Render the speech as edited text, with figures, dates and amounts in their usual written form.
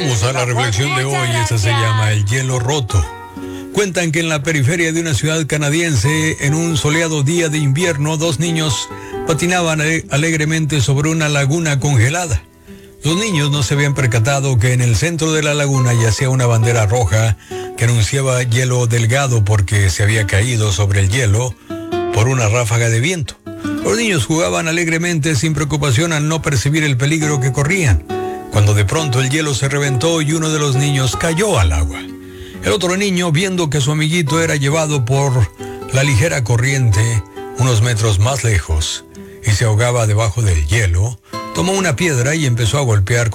Vamos a la reflexión de hoy. Esta se llama El hielo roto. Cuentan que en la periferia de una ciudad canadiense, en un soleado día de invierno, dos niños patinaban alegremente sobre una laguna congelada. Los niños no se habían percatado que en el centro de la laguna yacía una bandera roja que anunciaba hielo delgado porque se había caído sobre el hielo por una ráfaga de viento. Los niños jugaban alegremente sin preocupación al no percibir el peligro que corrían, cuando de pronto el hielo se reventó y uno de los niños cayó al agua. El otro niño, viendo que su amiguito era llevado por la ligera corriente unos metros más lejos y se ahogaba debajo del hielo, tomó una piedra y empezó a golpear